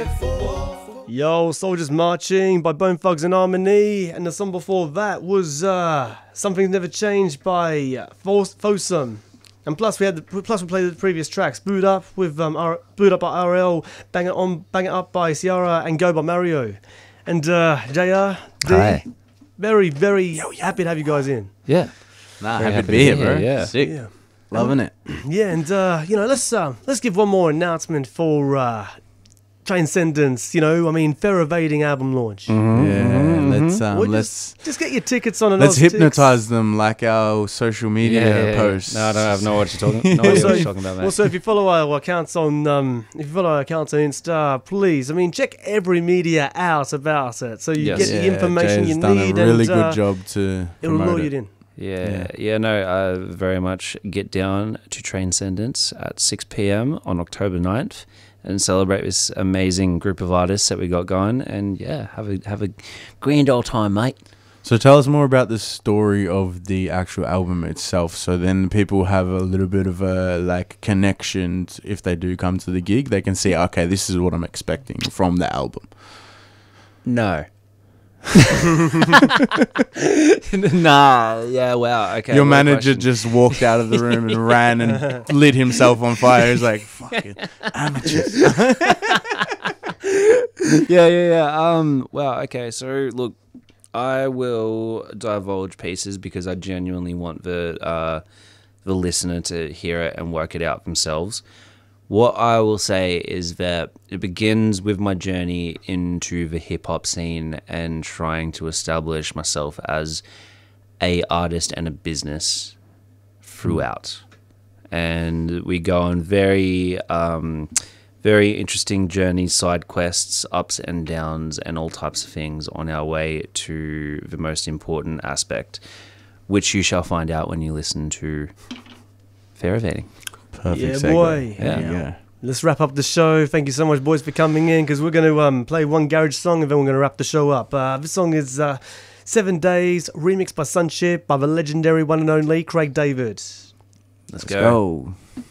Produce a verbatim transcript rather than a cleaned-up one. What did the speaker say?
Yo, Soldiers Marching by Bone Thugs and Harmony, and the song before that was uh, Something's Never Changed by uh, Fossum. And plus we had the, plus we played the previous tracks, Boot Up with um, R, Boot Up by R L, Bang It On, Bang It Up by Ciara, and Go by Mario. And uh, J R, D, Hi. very very happy to have you guys in. Yeah. Nah, Very happy, to be here, bro. Yeah. Sick. Yeah, Loving it. yeah, and uh, you know, let's uh, let's give one more announcement for uh, Transcendence. You know, I mean, Fair Evading album launch. Mm-hmm. Yeah, let's um, Well, let's just, just get your tickets on. let's Oztix. hypnotize them like our social media Yeah, yeah, yeah. posts. No, I don't have no what you're talking. No idea Also, what you're talking about, mate. also, if you follow our accounts on, um, if you follow our accounts on Insta, please, I mean, check every media out about it, so you Yes. get Yeah, the information Jay's you done need, a really and good uh, job to it'll promote lure it. you in. Yeah, Yeah. yeah, no, uh, very much get down to Transcendence at six p.m. on October ninth and celebrate this amazing group of artists that we got going, and yeah, have a have a grand old time, mate. So tell us more about the story of the actual album itself, so then people have a little bit of a like connection. t- If they do come to the gig, they can see, okay, this is what I'm expecting from the album. No. Nah, yeah, wow, okay. Your what a manager question. just walked out of the room and ran and lit himself on fire. He's like, fucking amateurs. yeah, yeah, yeah. Um, well, okay. So look, I will divulge pieces because I genuinely want the uh, the listener to hear it and work it out themselves. What I will say is that it begins with my journey into the hip hop scene and trying to establish myself as a artist and a business throughout. And we go on very, um, very interesting journeys, side quests, ups and downs, and all types of things on our way to the most important aspect, which you shall find out when you listen to Fair Evading. Perfect Yeah, segue. boy. There you Yeah. go. Let's wrap up the show. Thank you so much, boys, for coming in, because we're going to um, play one garage song and then we're going to wrap the show up. Uh, this song is uh, Seven Days, remixed by Sunship by the legendary one and only Craig David. Let's, Let's go.